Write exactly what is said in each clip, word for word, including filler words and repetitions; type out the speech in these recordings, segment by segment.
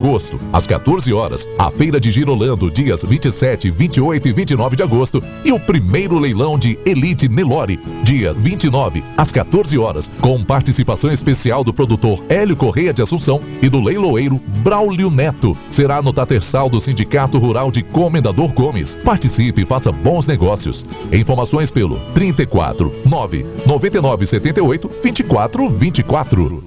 agosto, às quatorze horas, a Feira de Girolando, dias vinte e sete, vinte e oito e vinte e nove de agosto, e o primeiro leilão de Elite Nelore, dia vinte e nove, às quatorze horas, com participação especial do produtor Hélio Correia de Assunção e do leiloeiro Braulio Neto. Será no Tatersal do Sindicato Rural de Comendador Gomes. Participe e faça bons negócios. Informações pelo trinta e quatro, nove, noventa e nove, setenta e oito, vinte e quatro, vinte e quatro.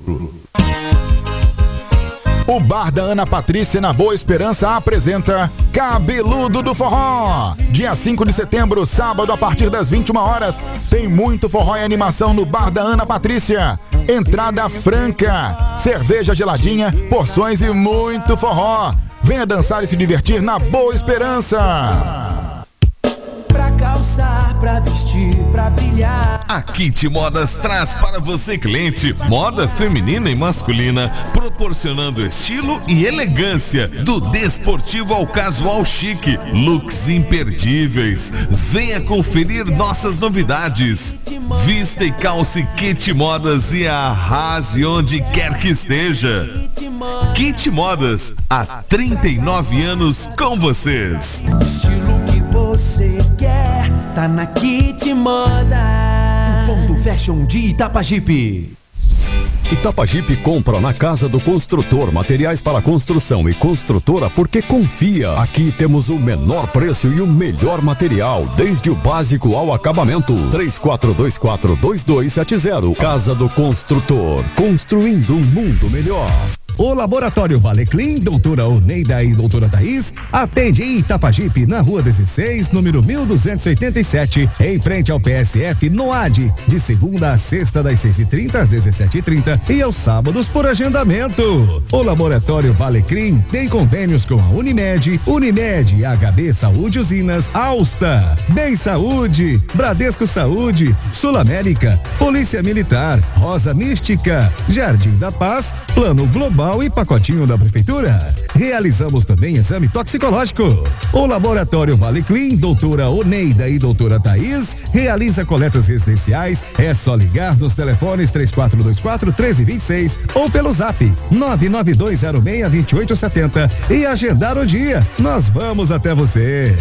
O Bar da Ana Patrícia na Boa Esperança apresenta Cabeludo do Forró. Dia cinco de setembro, sábado, a partir das vinte e uma horas, tem muito forró e animação no Bar da Ana Patrícia. Entrada franca, cerveja geladinha, porções e muito forró. Venha dançar e se divertir na Boa Esperança. Pra calçar, pra vestir, pra brilhar. A Kit Modas traz para você, cliente, moda feminina e masculina, proporcionando estilo e elegância, do desportivo ao casual chique, looks imperdíveis. Venha conferir nossas novidades. Vista e calce Kit Modas e arrase onde quer que esteja. Kit Modas, há trinta e nove anos com vocês. Estilo que você quer, tá na Kit Modas. Ponto Fashion de Itapajipe. Itapajipe compra na Casa do Construtor materiais para construção e construtora porque confia. Aqui temos o menor preço e o melhor material, desde o básico ao acabamento. três quatro dois quatro, dois dois sete zero. Casa do Construtor, construindo um mundo melhor. O Laboratório Valeclin, doutora Oneida e doutora Thaís, atende em Itapajipe, na rua dezesseis, número mil duzentos e oitenta e sete, em frente ao P S F, no A D, de segunda a sexta, das seis e trinta às dezessete e trinta e aos sábados por agendamento. O Laboratório Valeclin tem convênios com a Unimed, Unimed, H B Saúde Usinas, Alsta, Bem Saúde, Bradesco Saúde, Sul América, Polícia Militar, Rosa Mística, Jardim da Paz, Plano Global e pacotinho da Prefeitura. Realizamos também exame toxicológico. O Laboratório Valeclin, doutora Oneida e doutora Thaís, realiza coletas residenciais. É só ligar nos telefones três quatro dois quatro, um três dois seis ou pelo zap nove nove dois zero seis, dois oito sete zero e agendar o dia. Nós vamos até você.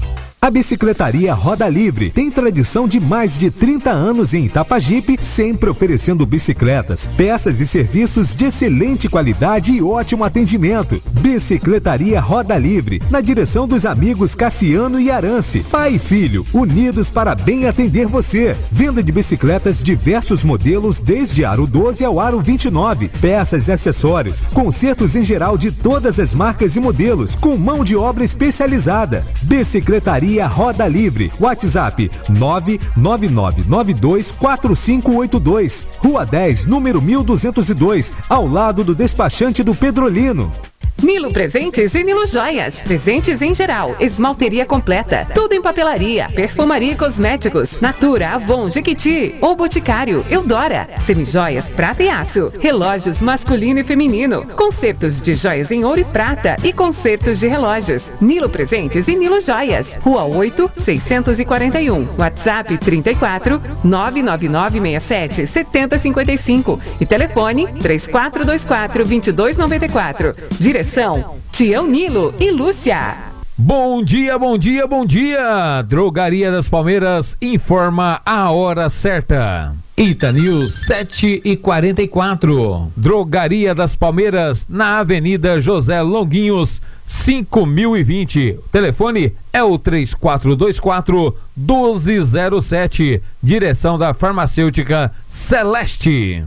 A Bicicletaria Roda Livre tem tradição de mais de trinta anos em Itapajipe, sempre oferecendo bicicletas, peças e serviços de excelente qualidade e ótimo atendimento. Bicicletaria Roda Livre, na direção dos amigos Cassiano e Arance. Pai e filho, unidos para bem atender você. Venda de bicicletas diversos modelos, desde aro doze ao aro vinte e nove. Peças e acessórios, consertos em geral de todas as marcas e modelos, com mão de obra especializada. Bicicletaria Roda Livre, WhatsApp nove nove nove nove dois quatro cinco oito dois, Rua dez, número mil duzentos e dois, ao lado do despachante do Pedrolino. Nilo Presentes e Nilo Joias. Presentes em geral, esmalteria completa, tudo em papelaria, perfumaria e cosméticos, Natura, Avon, Jequiti, ou Boticário, Eudora, semijoias, prata e aço, relógios masculino e feminino, concertos de joias em ouro e prata e concertos de relógios. Nilo Presentes e Nilo Joias. Rua oito, seiscentos e quarenta e um, WhatsApp trinta e quatro, nove nove nove seis sete, sete zero cinco cinco e telefone três quatro dois quatro, dois dois nove quatro. Direção Tião Nilo e Lúcia. Bom dia, bom dia, bom dia. Drogaria das Palmeiras informa a hora certa. Ita News sete e quarenta e quatro. Drogaria das Palmeiras na Avenida José Longuinhos cinco mil e vinte. O telefone é o três quatro dois quatro, um dois zero sete. Direção da farmacêutica Celeste.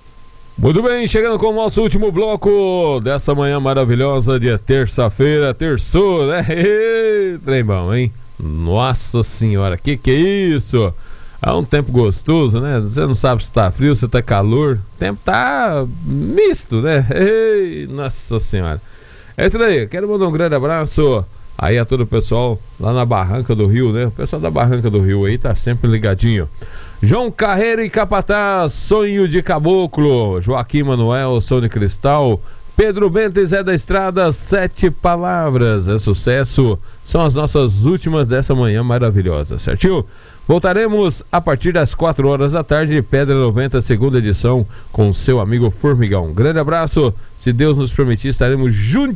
Muito bem, chegando com o nosso último bloco dessa manhã maravilhosa de terça-feira, terçou, né? Ei, trem bom, hein? Nossa senhora, que que é isso? É um tempo gostoso, né? Você não sabe se tá frio, se tá calor. O tempo tá misto, né? Ei, nossa senhora. É isso daí, quero mandar um grande abraço aí a todo o pessoal lá na Barranca do Rio, né? O pessoal da Barranca do Rio aí tá sempre ligadinho. João Carreiro e Capataz, Sonho de Caboclo, Joaquim Manuel, Sônia Cristal, Pedro Bento e Zé da Estrada, Sete Palavras, é sucesso, são as nossas últimas dessa manhã maravilhosa, certinho? Voltaremos a partir das quatro horas da tarde, Pedra noventa, segunda edição, com seu amigo Formigão. Um grande abraço, se Deus nos permitir, estaremos juntos.